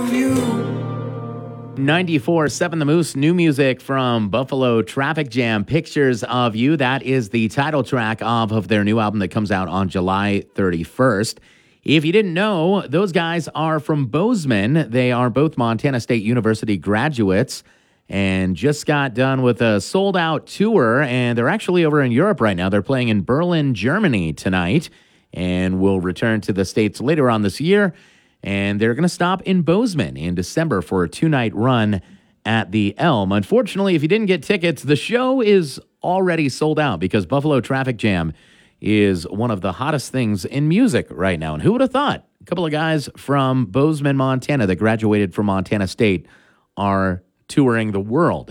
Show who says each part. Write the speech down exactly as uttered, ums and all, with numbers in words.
Speaker 1: ninety-four point seven The Moose, new music from Buffalo Traffic Jam, Pictures of You. That is the title track of, of their new album that comes out on July thirty-first. If you didn't know, those guys are from Bozeman. They are both Montana State University graduates and just got done with a sold-out tour, and they're actually over in Europe right now. They're playing in Berlin, Germany tonight, and will return to the States later on this year. And they're going to stop in Bozeman in December for a two-night run at the Elm. Unfortunately, if you didn't get tickets, the show is already sold out because Buffalo Traffic Jam is one of the hottest things in music right now. And who would have thought? A couple of guys from Bozeman, Montana that graduated from Montana State are touring the world.